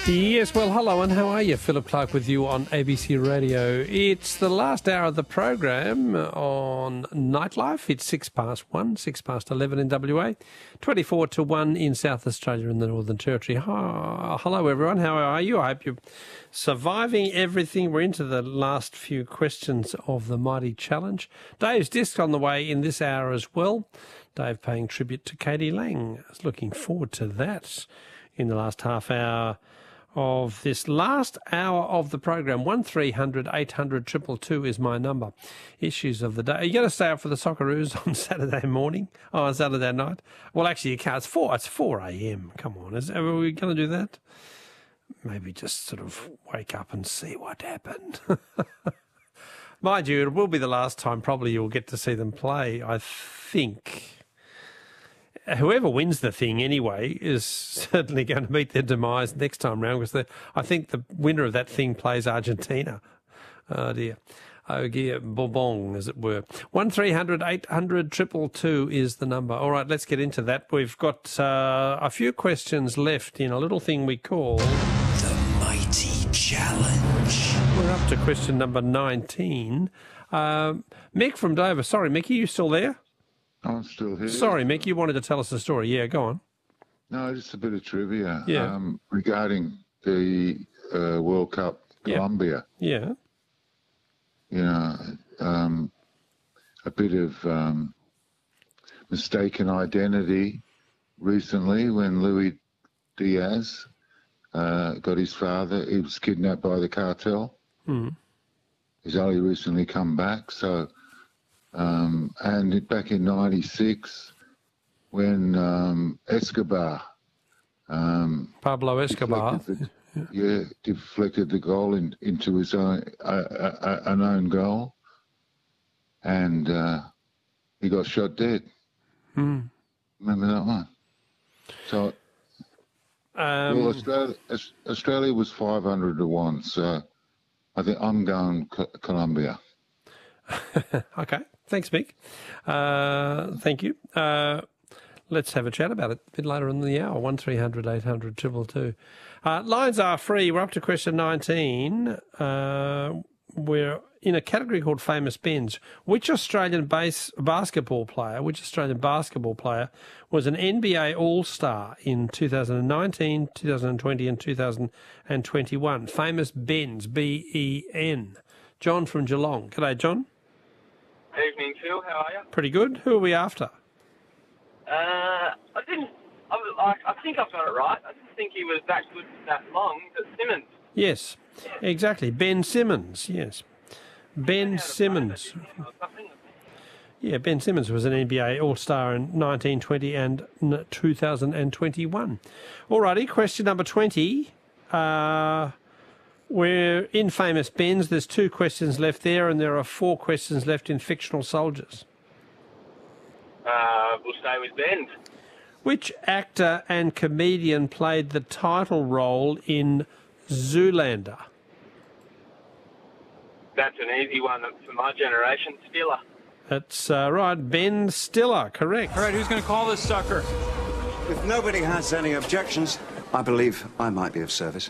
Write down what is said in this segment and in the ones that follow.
Yes, well, hello and how are you? Philip Clark with you on ABC Radio. It's the last hour of the program on Nightlife. It's 1:06, 11 in WA, 24 to 1 in South Australia and the Northern Territory. Hello, everyone. How are you? I hope you're surviving everything. We're into the last few questions of the Mighty Challenge. Dave's disc on the way in this hour as well. Dave paying tribute to Katie Lang. I was looking forward to that in the last half hour of this last hour of the program. 1300 800 222 is my number. Issues of the day. Are you going to stay up for the Socceroos on Saturday morning? Oh, on Saturday night? Well, actually, you can't. It's 4 a.m. Come on. Are we going to do that? Maybe just sort of wake up and see what happened. Mind you, it will be the last time probably you'll get to see them play, I think. Whoever wins the thing anyway is certainly going to meet their demise next time round, because I think the winner of that thing plays Argentina. Oh dear. Oh dear, Bourbon, as it were. 1300 800 222 is the number. All right, let's get into that. We've got a few questions left in a little thing we call The Mighty Challenge. We're up to question number 19. Mick from Dover. Sorry, Mick, are you still there? I'm still here. Sorry, Mick, you wanted to tell us a story. Yeah, go on. No, just a bit of trivia. Yeah. Regarding the World Cup, Colombia. Yeah. You know, a bit of mistaken identity recently when Luis Diaz got his father. He was kidnapped by the cartel. Mm. He's only recently come back, so... and back in '96, when Escobar, Pablo Escobar, deflected the goal into his own an own goal, and he got shot dead. Mm. Remember that one? So, well, Australia was 500 to 1, so I think I'm going Colombia. Okay. Thanks, Mick. Thank you. Let's have a chat about it a bit later in the hour. 1300 800 222. Lines are free. We're up to question 19. We're in a category called Famous Bends. Which Australian basketball player was an NBA All-Star in 2019, 2020 and 2021? Famous Bends, B-E-N. John from Geelong. G'day, John. Evening, Phil. How are you? Pretty good. Who are we after? I think I've got it right. I didn't think he was that good for that long, but Simmons. Yes, exactly. Ben Simmons, yes. Ben Simmons. Yeah, Ben Simmons was an NBA All-Star in 1920 and 2021. All righty, question number 20. We're in Famous Bends. There's 2 questions left there, and there are 4 questions left in Fictional Soldiers. We'll stay with Bends. Which actor and comedian played the title role in Zoolander? That's an easy one for my generation. Stiller. That's right. Ben Stiller, correct. All right, who's going to call this sucker? If nobody has any objections, I believe I might be of service.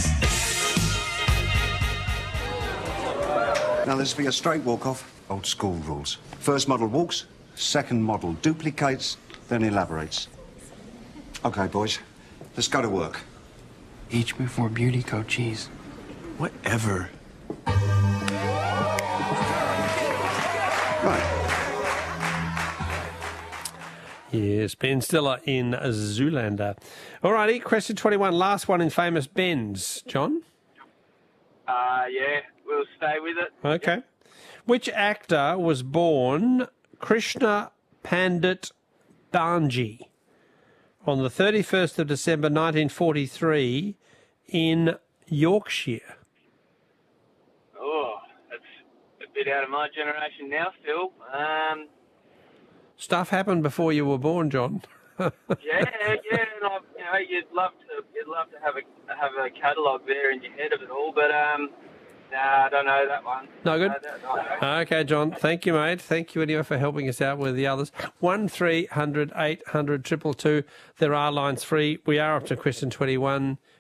Now, this will be a straight walk-off. Old school rules. First model walks, second model duplicates, then elaborates. OK, boys, let's go to work. Each before beauty code cheese. Whatever. Right. Yes, Ben Stiller in Zoolander. All righty, question 21, last one in Famous Bends. John? Yeah, we'll stay with it. Okay. Which actor was born Krishna Pandit Banji on the 31st of December 1943 in Yorkshire? Oh, that's a bit out of my generation now, Phil. Stuff happened before you were born, John. Yeah, and you'd love to have a catalogue there in your head of it all, but nah, I don't know that one. No good? No. Okay, John. Thank you, mate. Thank you anyway for helping us out with the others. 1300 800 222. There are lines free. We are up to question 21.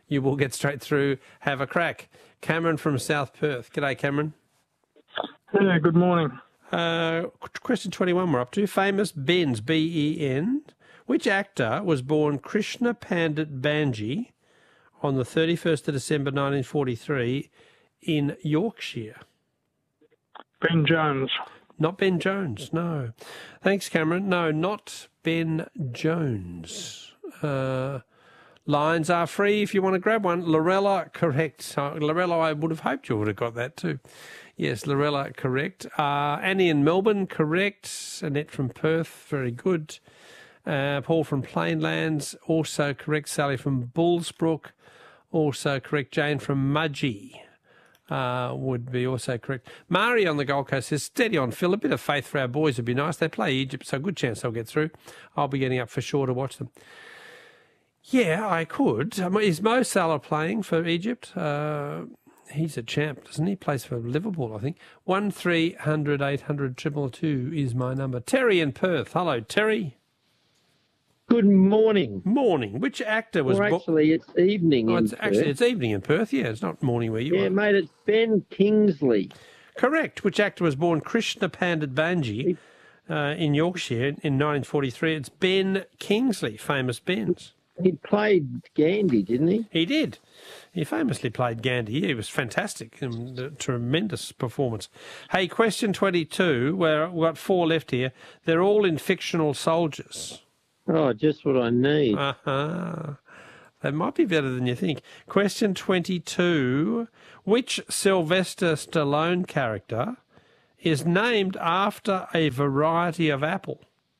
you will get straight through. Have a crack. Cameron from South Perth. G'day, Cameron. Yeah, good morning. Question 21 we're up to. Famous Ben's, B-E-N. Which actor was born Krishna Pandit Banji on the 31st of December 1943 in Yorkshire? Ben Jones. Not Ben Jones, no. Thanks, Cameron. No, not Ben Jones. Lines are free if you want to grab one. Lorella, correct. Lorella, I would have hoped you would have got that too. Yes, Lorella, correct. Annie in Melbourne, correct. Annette from Perth, very good. Paul from Plainlands, also correct. Sally from Bullsbrook, also correct. Jane from Mudgee would be also correct. Mari on the Gold Coast says, steady on, Phil. A bit of faith for our boys would be nice. They play Egypt, so good chance they'll get through. I'll be getting up for sure to watch them. Yeah, I could. Is Mo Salah playing for Egypt? He's a champ, doesn't he? Plays for Liverpool, I think. 1300 800 222 is my number. Terry in Perth. Hello, Terry. Good morning. Morning. Which actor was... Actually, it's evening in Perth. Actually, it's evening in Perth, yeah. It's not morning where you are. Yeah, mate, it's Ben Kingsley. Correct. Which actor was born Krishna Pandit Banji in Yorkshire in 1943? It's Ben Kingsley, famous Ben's. He played Gandhi, didn't he? He did. He famously played Gandhi. He was fantastic. A tremendous performance. Hey, question 22, where we've got 4 left here. They're all in fictional soldiers. Oh, just what I need. They might be better than you think. Question 22. Which Sylvester Stallone character is named after a variety of apple?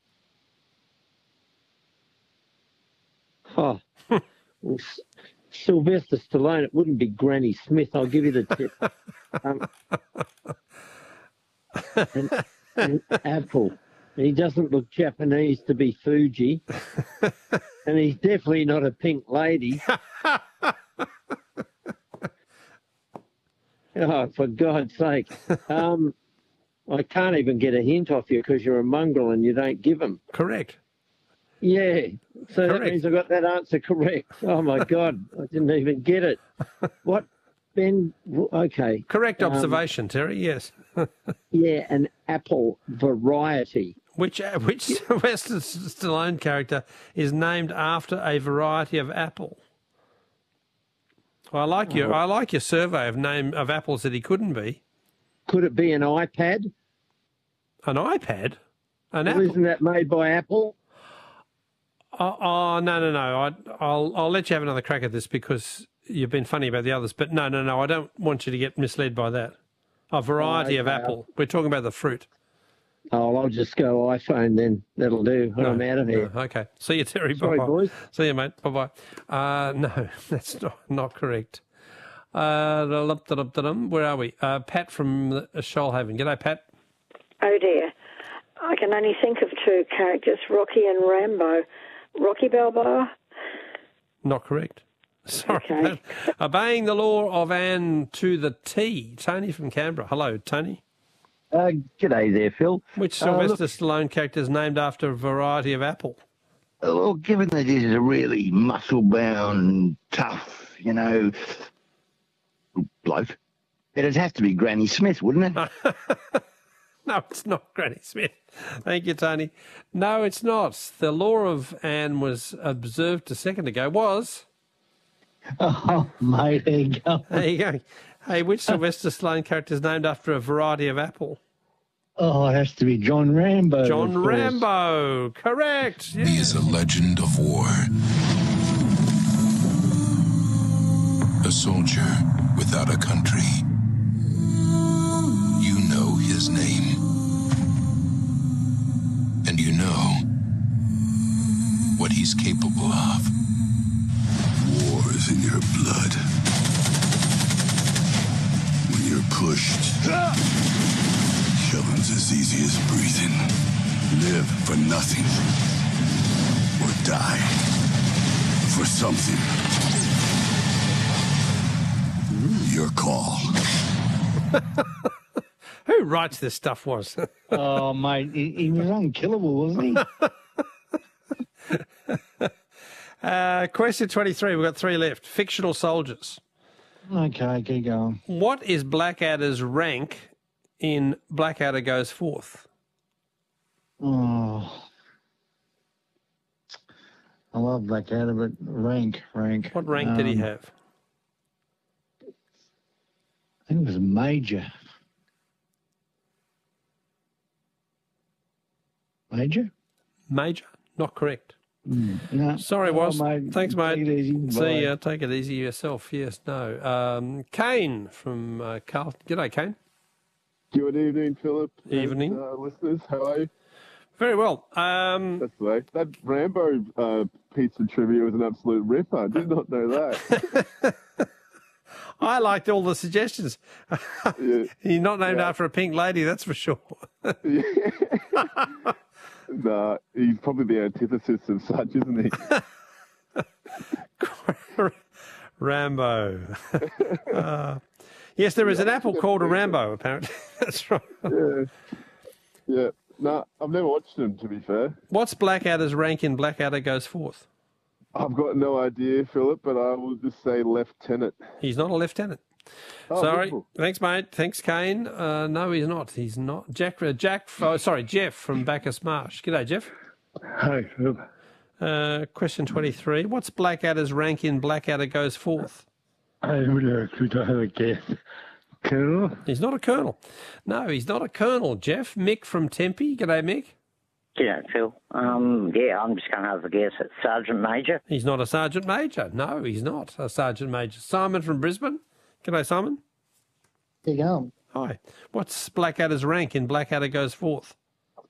Oh, well, Sylvester Stallone, it wouldn't be Granny Smith. I'll give you the tip. An apple. He doesn't look Japanese to be Fuji. And he's definitely not a pink lady. Oh, for God's sake. I can't even get a hint off you because you're a mongrel and you don't give them. Correct. Yeah. So Correct. That means I got that answer correct. Oh, my God. I didn't even get it. What? Ben? Okay. Correct observation, Terry, yes. Yeah, an apple variety. Which Sylvester Stallone character is named after a variety of apple? Well, I like your survey of apples that he couldn't be. Could it be an iPad? An iPad? An Well, apple? isn't that made by Apple? Oh, no. I'll let you have another crack at this because you've been funny about the others. But no. I don't want you to get misled by that. A variety of apple. We're talking about the fruit. Oh, I'll just go iPhone then. That'll do. I'm out of here. No, okay. See you, Terry. Sorry, Bye-bye. boys. See you, mate. Bye-bye. No, that's not correct. Where are we? Pat from Shoalhaven. G'day, Pat. Oh, dear. I can only think of 2 characters, Rocky and Rambo. Rocky Balboa? Not correct. Sorry. Okay. Obeying the law of Anne to the T. Tony from Canberra. Hello, Tony. G'day there, Phil. Which Sylvester Stallone character is named after a variety of apple? Well, given that he's a really muscle-bound, tough, bloke, it'd have to be Granny Smith, wouldn't it? No, it's not Granny Smith. Thank you, Tony. No, it's not. The law of Anne was observed a second ago. Was... Oh, mate, there you go. There you go. Hey, which Sylvester Stallone character is named after a variety of apple? Oh, it has to be John Rambo. John Rambo. Correct. Yeah. He is a legend of war. A soldier without a country. You know his name. And you know what he's capable of. War is in your blood. When you're pushed, killing's as easy as breathing. Live for nothing. Or die for something. Your call. Who writes this stuff was? Oh, mate, he was unkillable, wasn't he? Question 23. We've got 3 left. Fictional soldiers. Okay, keep going. What is Blackadder's rank in Blackadder Goes Forth? Oh, I love Blackadder, but rank. What rank did he have? I think it was Major. Major? Major? Not correct. No. Sorry, Was. Mate. Thanks, mate. Take it easy. See Bye. ya. Take it easy yourself. Yes, no. Kane from Carlton. G'day, Kane. Good evening, Philip. Evening. And, listeners, how are you? Very well. That's the way. That Rambo pizza trivia was an absolute ripper. I did not know that. I liked all the suggestions. Yeah. You're not named Yeah. after a pink lady, that's for sure. Nah, he's probably the antithesis of such, isn't he? Rambo. Yes, there is an apple called a Rambo, apparently. That's right. Yeah. No, I've never watched him, to be fair. What's Blackadder's rank in Blackadder Goes Forth? I've got no idea, Philip, but I will just say lieutenant. He's not a lieutenant. Oh, Sorry. beautiful. Thanks, mate. Thanks, Kane. No, he's not. He's not. Jeff from Bacchus Marsh. G'day, Jeff. Hi, Philip. Question 23. What's Blackadder's rank in Blackadder Goes Forth? I would actually don't have a guess. Colonel? He's not a colonel. No, he's not a colonel, Jeff. Mick from Tempe. G'day, Mick. G'day, Phil. Yeah, I'm just going to have a guess at Sergeant Major. He's not a Sergeant Major. No, he's not a Sergeant Major. Simon from Brisbane. G'day, Simon. There you go. Hi. What's Blackadder's rank in Blackadder Goes Forth?